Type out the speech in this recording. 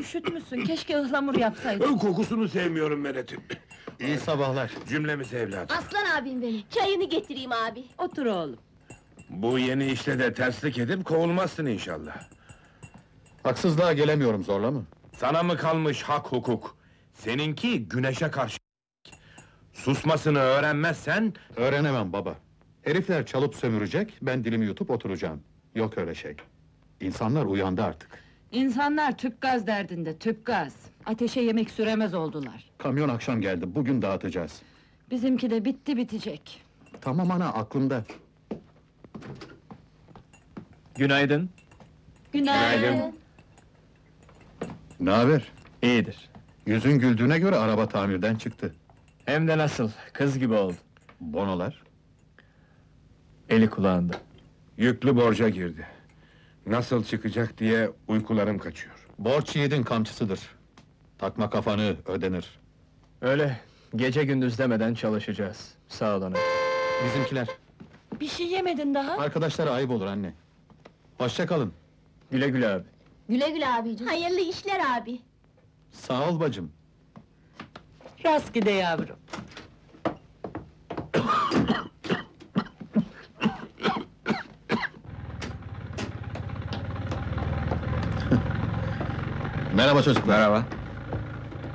Üşütmüşsün, keşke ıhlamur yapsaydın. Kokusunu sevmiyorum Meret'im. İyi sabahlar. Cümlemiz evladım. Aslan abim benim, çayını getireyim abi. Otur oğlum. Bu yeni işte de terslik edip kovulmazsın inşallah. Haksızlığa gelemiyorum, zorla mı? Sana mı kalmış hak hukuk? Seninki güneşe karşı. Susmasını öğrenmezsen... Öğrenemem baba. Herifler çalıp sömürecek, ben dilimi yutup oturacağım. Yok öyle şey. İnsanlar uyandı artık. İnsanlar tüp gaz derdinde, tüp gaz. Ateşe yemek süremez oldular. Kamyon akşam geldi, bugün dağıtacağız. Bizimki de bitti bitecek. Tamam ana, aklımda. Günaydın. Günaydın. Ne haber? İyidir. Yüzün güldüğüne göre araba tamirden çıktı. Hem de nasıl, kız gibi oldu. Bonolar? Eli kulağında. Yüklü borca girdi. Nasıl çıkacak diye uykularım kaçıyor. Borç yiğidin kamçısıdır. Takma kafanı, ödenir. Öyle, gece gündüz demeden çalışacağız. Sağ ol ana. Bizimkiler, Bir şey yemedin daha? arkadaşlara ayıp olur anne. Hoşça kalın. Güle güle abi. Güle güle abicim. Hayırlı işler abi. Sağ ol bacım. Rastgele yavrum. Merhaba çocuklar. Merhaba.